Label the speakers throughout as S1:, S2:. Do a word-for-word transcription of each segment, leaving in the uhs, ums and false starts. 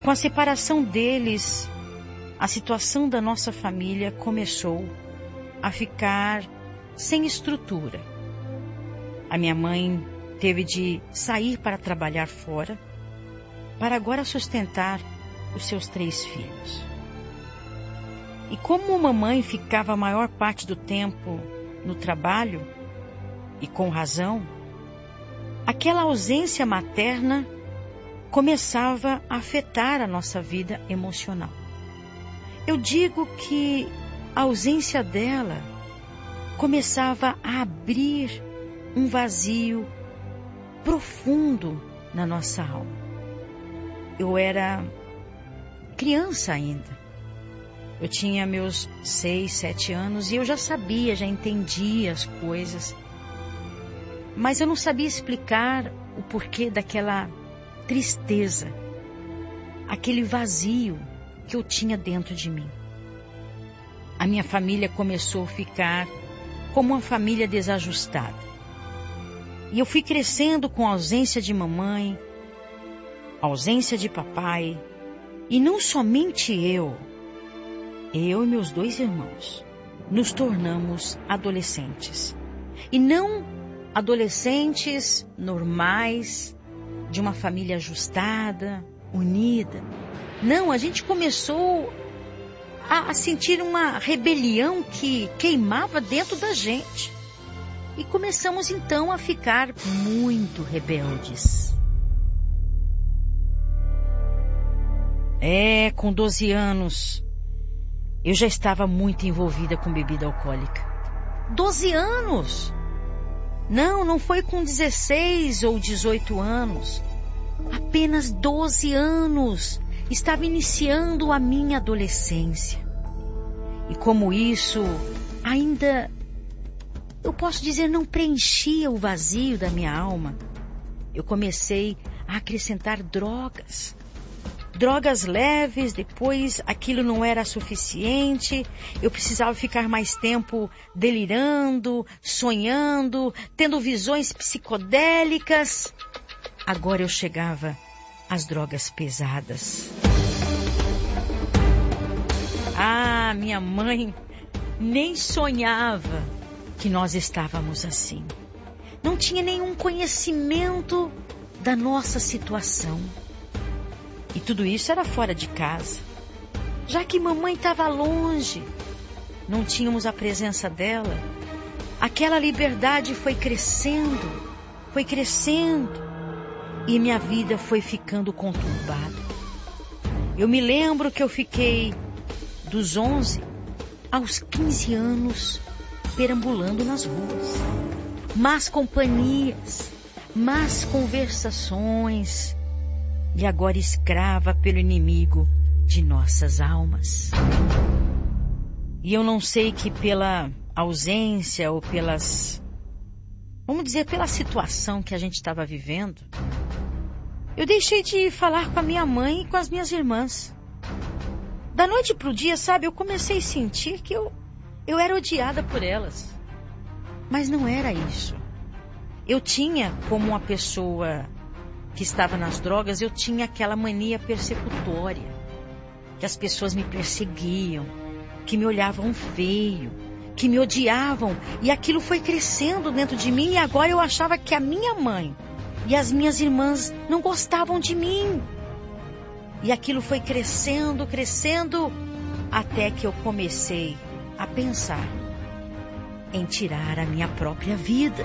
S1: Com a separação deles, a situação da nossa família começou a ficar sem estrutura. A minha mãe teve de sair para trabalhar fora, para agora sustentar os seus três filhos. E como a mamãe ficava a maior parte do tempo no trabalho, e com razão, aquela ausência materna começava a afetar a nossa vida emocional. Eu digo que a ausência dela começava a abrir um vazio profundo na nossa alma. Eu era criança ainda. Eu tinha meus seis, sete anos e eu já sabia, já entendia as coisas. Mas eu não sabia explicar o porquê daquela tristeza, aquele vazio que eu tinha dentro de mim. A minha família começou a ficar como uma família desajustada. E eu fui crescendo com a ausência de mamãe, a ausência de papai, e não somente eu, eu e meus dois irmãos, nos tornamos adolescentes. E não adolescentes normais, de uma família ajustada, unida. Não, a gente começou a, a sentir uma rebelião que queimava dentro da gente. E começamos então a ficar muito rebeldes. É, com doze anos, eu já estava muito envolvida com bebida alcoólica. doze anos! Não, não foi com dezesseis ou dezoito anos. Apenas doze anos. Estava iniciando a minha adolescência. E como isso ainda, eu posso dizer, não preenchia o vazio da minha alma, eu comecei a acrescentar drogas. Drogas leves, depois aquilo não era suficiente, eu precisava ficar mais tempo delirando, sonhando, tendo visões psicodélicas. Agora eu chegava às drogas pesadas. Ah, minha mãe nem sonhava que nós estávamos assim. Não tinha nenhum conhecimento da nossa situação. E tudo isso era fora de casa. Já que mamãe estava longe, não tínhamos a presença dela, aquela liberdade foi crescendo, foi crescendo, e minha vida foi ficando conturbada. Eu me lembro que eu fiquei dos onze aos quinze anos perambulando nas ruas. Más companhias, más conversações, e agora escrava pelo inimigo de nossas almas. E eu não sei que pela ausência ou pelas, vamos dizer, pela situação que a gente estava vivendo, eu deixei de falar com a minha mãe e com as minhas irmãs. Da noite pro dia, sabe, eu comecei a sentir que eu, eu era odiada por elas. Mas não era isso. Eu tinha, como uma pessoa que estava nas drogas, eu tinha aquela mania persecutória, que as pessoas me perseguiam, que me olhavam feio, que me odiavam, e aquilo foi crescendo dentro de mim, e agora eu achava que a minha mãe e as minhas irmãs não gostavam de mim. E aquilo foi crescendo, crescendo, até que eu comecei a pensar em tirar a minha própria vida.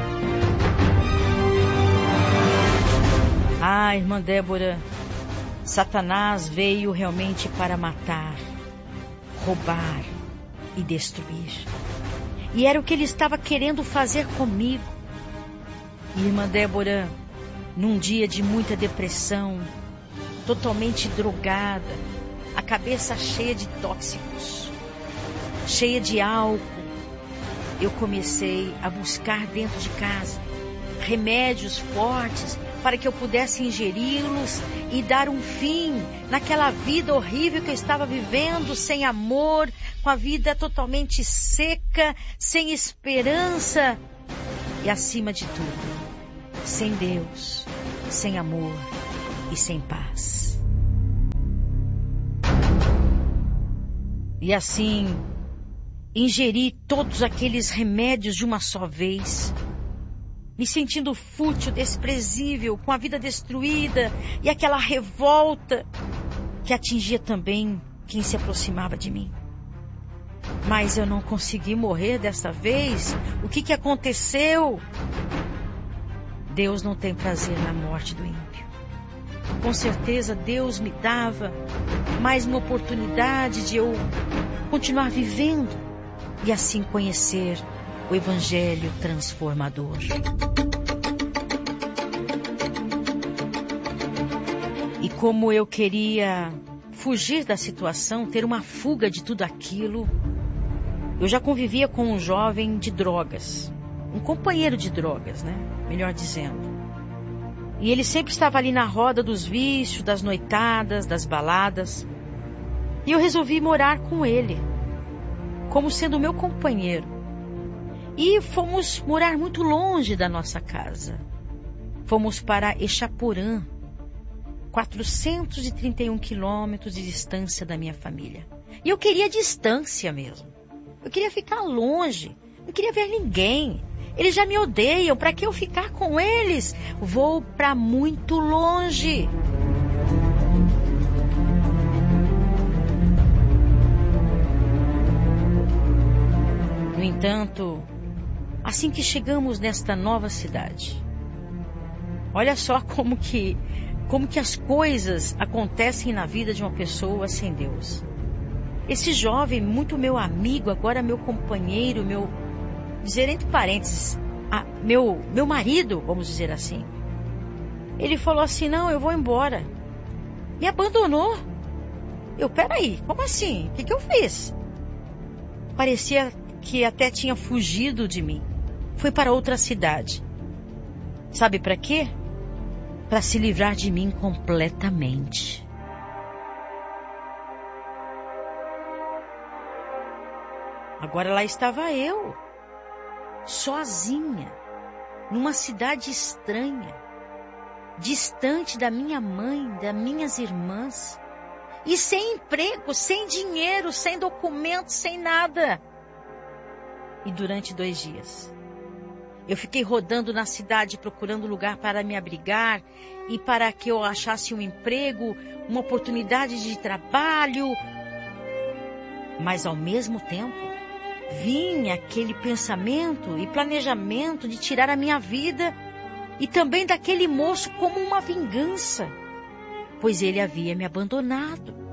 S1: Ah, irmã Débora, Satanás veio realmente para matar, roubar e destruir. E era o que ele estava querendo fazer comigo. E, irmã Débora, num dia de muita depressão, totalmente drogada, a cabeça cheia de tóxicos, cheia de álcool, eu comecei a buscar dentro de casa remédios fortes para que eu pudesse ingeri-los e dar um fim naquela vida horrível que eu estava vivendo, sem amor, com a vida totalmente seca, sem esperança e, acima de tudo, sem Deus, sem amor e sem paz. E assim, ingeri todos aqueles remédios de uma só vez, me sentindo fútil, desprezível, com a vida destruída e aquela revolta que atingia também quem se aproximava de mim. Mas eu não consegui morrer desta vez. O que que aconteceu? Deus não tem prazer na morte do ímpio. Com certeza Deus me dava mais uma oportunidade de eu continuar vivendo e assim conhecer o Evangelho transformador. E como eu queria fugir da situação, ter uma fuga de tudo aquilo, eu já convivia com um jovem de drogas, um companheiro de drogas, né? Melhor dizendo. E ele sempre estava ali na roda dos vícios, das noitadas, das baladas. E eu resolvi morar com ele, como sendo meu companheiro. E fomos morar muito longe da nossa casa. Fomos para Echaporã, quatrocentos e trinta e um quilômetros de distância da minha família. E eu queria distância mesmo. Eu queria ficar longe, não queria ver ninguém. Eles já me odeiam, para que eu ficar com eles? Vou para muito longe. No entanto, assim que chegamos nesta nova cidade, olha só como que, como que as coisas acontecem na vida de uma pessoa sem Deus. Esse jovem, muito meu amigo, agora meu companheiro, meu, dizer entre parênteses, a, meu, meu marido, vamos dizer assim. Ele falou assim, não, eu vou embora. Me abandonou. Eu, peraí, como assim? O que que eu fiz? Parecia que até tinha fugido de mim. Foi para outra cidade. Sabe para quê? Para se livrar de mim completamente. Agora lá estava eu, sozinha, numa cidade estranha, distante da minha mãe, das minhas irmãs, e sem emprego, sem dinheiro, sem documentos, sem nada. E durante dois dias, eu fiquei rodando na cidade procurando lugar para me abrigar e para que eu achasse um emprego, uma oportunidade de trabalho. Mas ao mesmo tempo, vinha aquele pensamento e planejamento de tirar a minha vida e também daquele moço como uma vingança, pois ele havia me abandonado.